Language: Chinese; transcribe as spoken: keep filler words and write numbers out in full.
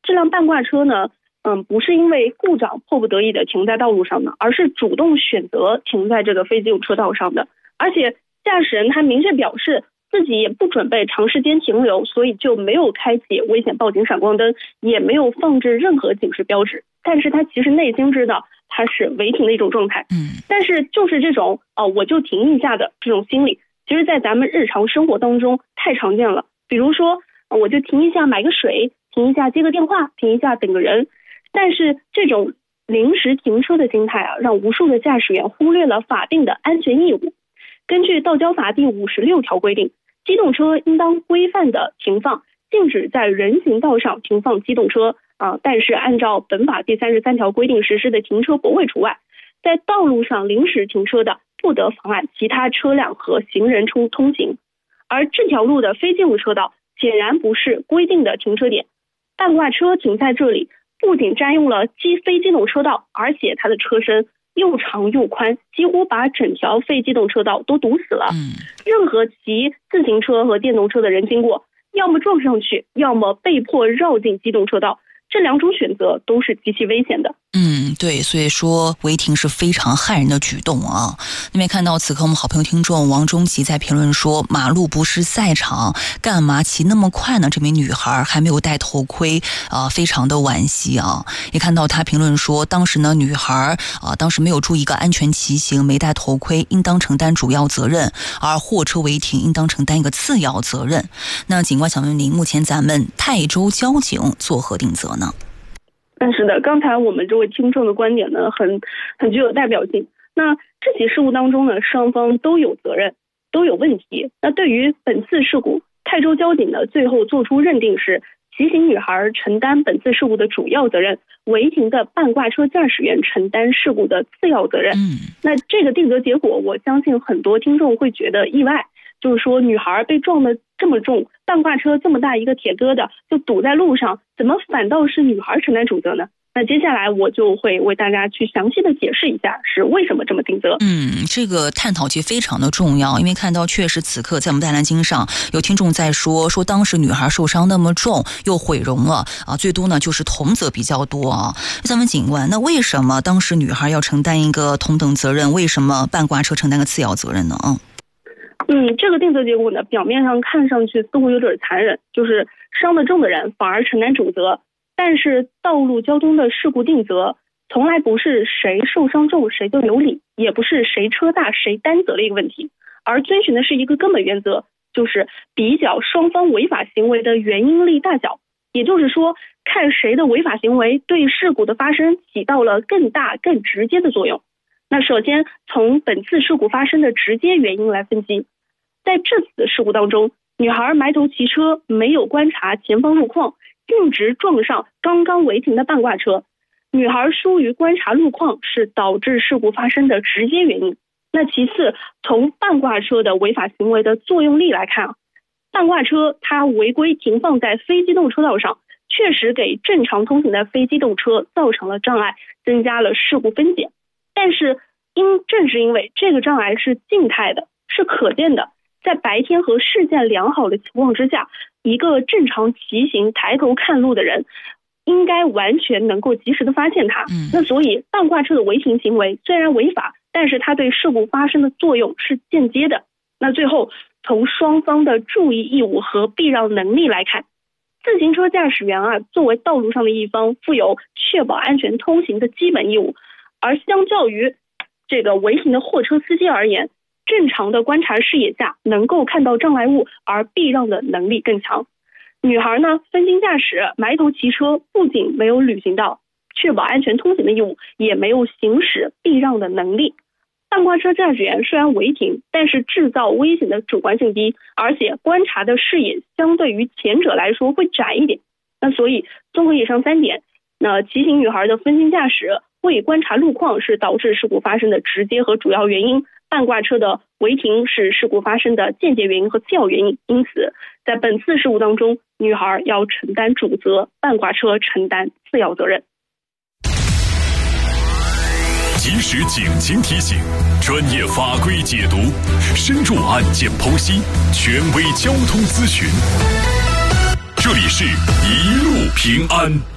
这辆半挂车呢，嗯，不是因为故障迫不得已的停在道路上的，而是主动选择停在这个非机动车道上的。而且驾驶人他明确表示自己也不准备长时间停留，所以就没有开启危险报警闪光灯，也没有放置任何警示标志。但是他其实内心知道他是违停的一种状态。 嗯， 但是就是这种哦、呃，我就停一下的这种心理，其实在咱们日常生活当中太常见了。比如说，呃、我就停一下买个水，停一下接个电话，停一下等个人。但是这种临时停车的心态啊，让无数的驾驶员忽略了法定的安全义务。根据道交法第五十六条规定，机动车应当规范的停放，禁止在人行道上停放机动车啊。但是按照本法第三十三条规定实施的停车泊位除外，在道路上临时停车的，不得妨碍其他车辆和行人通通行。而这条路的非机动车道显然不是规定的停车点，半挂车停在这里，不仅占用了机非机动车道，而且它的车身又长又宽，几乎把整条非机动车道都堵死了。 嗯， 任何骑自行车和电动车的人经过，要么撞上去，要么被迫绕进机动车道，这两种选择都是极其危险的。 嗯，对，所以说违停是非常害人的举动啊。那边看到此刻我们好朋友听众王中奇在评论说，马路不是赛场，干嘛骑那么快呢？这名女孩还没有戴头盔啊、呃，非常的惋惜啊。也看到她评论说，当时呢女孩啊、呃，当时没有注意一个安全骑行，没戴头盔，应当承担主要责任，而货车违停应当承担一个次要责任。那警官想问您，目前咱们泰州交警作何定责呢？ 但是的，刚才我们这位听众的观点呢，很很具有代表性。那这起事故当中呢，双方都有责任，都有问题。那对于本次事故，泰州交警呢最后做出认定是，骑行女孩承担本次事故的主要责任，违停的半挂车驾驶员承担事故的次要责任。 嗯， 那这个定责结果，我相信很多听众会觉得意外，就是说女孩被撞得这么重，半挂车这么大一个铁疙瘩就堵在路上，怎么反倒是女孩承担主责呢？那接下来我就会为大家去详细的解释一下是为什么这么定责。 嗯，这个探讨其实非常的重要，因为看到确实此刻在我们大南京上有听众在说说当时女孩受伤那么重又毁容了啊，最多呢就是同责比较多啊。咱们警官，那为什么当时女孩要承担一个同等责任，为什么半挂车承担个次要责任呢？嗯嗯，这个定责结果呢，表面上看上去似乎有点残忍，就是伤得重的人反而承担主责。但是道路交通的事故定责从来不是谁受伤重谁就有理，也不是谁车大谁担责的一个问题，而遵循的是一个根本原则，就是比较双方违法行为的原因力大小。也就是说，看谁的违法行为对事故的发生起到了更大更直接的作用。那首先从本次事故发生的直接原因来分析，在这次的事故当中，女孩埋头骑车，没有观察前方路况，径直撞上刚刚违停的半挂车。女孩疏于观察路况是导致事故发生的直接原因。那其次，从半挂车的违法行为的作用力来看啊，半挂车它违规停放在非机动车道上，确实给正常通行的非机动车造成了障碍，增加了事故风险。但是因正是因为这个障碍是静态的，是可见的，在白天和视线良好的情况之下，一个正常骑行抬头看路的人应该完全能够及时的发现它。 嗯， 那所以半挂车的违停行为虽然违法，但是它对事故发生的作用是间接的。那最后从双方的注意义务和避让能力来看，自行车驾驶员啊，作为道路上的一方，负有确保安全通行的基本义务，而相较于这个违停的货车司机而言，正常的观察视野下能够看到障碍物而避让的能力更强。女孩呢，分心驾驶埋头骑车，不仅没有履行到确保安全通行的义务，也没有行使避让的能力。半挂车驾驶员虽然违停，但是制造危险的主观性低，而且观察的视野相对于前者来说会窄一点。那所以综合以上三点，那骑行女孩的分心驾驶未观察路况是导致事故发生的直接和主要原因，半挂车的违停是事故发生的间接原因和次要原因。因此在本次事故当中，女孩要承担主责，半挂车承担次要责任。 及时警情提醒，专业法规解读，深入案件剖析，权威交通咨询。这里是一路平安。